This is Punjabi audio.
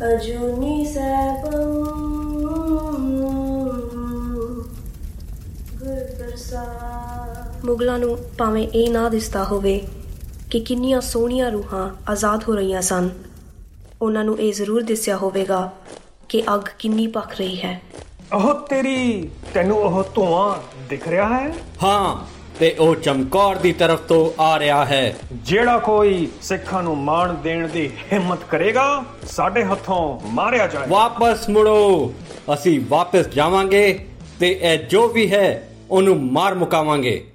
ਅਜੂਨੀ ਸੈਭੰ ਗੁਰ ਪ੍ਰਸਾਦ। ਮੁਗਲਾਂ ਨੂੰ ਭਾਵੇਂ ਇਹ ਨਾ ਦਿਸਦਾ ਹੋਵੇ ਕਿ ਕਿੰਨੀਆਂ ਸੋਹਣੀਆਂ ਰੂਹਾਂ ਆਜ਼ਾਦ ਹੋ ਰਹੀਆਂ ਸਨ, ਉਹਨਾਂ ਨੂੰ ਇਹ ਜ਼ਰੂਰ ਦਿਸਿਆ ਹੋਵੇਗਾ ਕਿ ਅੱਗ ਕਿੰਨੀ ਭਖ ਰਹੀ ਹੈ। ਉਹ ਤੈਨੂੰ ਉਹ ਧੂੰਆਂ ਦਿਖ ਰਿਹਾ ਹੈ? ਹਾਂ, ਤੇ ਉਹ ਚਮਕੌਰ ਦੀ ਤਰਫ ਤੋਂ ਆ ਰਿਹਾ ਹੈ। ਜਿਹੜਾ ਕੋਈ ਸਿੱਖਾਂ ਨੂੰ ਮਾਣ ਦੇਣ ਦੀ ਹਿੰਮਤ ਕਰੇਗਾ, ਸਾਡੇ ਹੱਥੋਂ ਮਾਰਿਆ ਜਾਏ। ਵਾਪਸ ਮੁੜੋ, ਅਸੀਂ ਵਾਪਸ ਜਾਵਾਂਗੇ ਤੇ ਇਹ ਜੋ ਵੀ ਹੈ ਉਹਨੂੰ ਮਾਰ ਮੁਕਾਵਾਂਗੇ।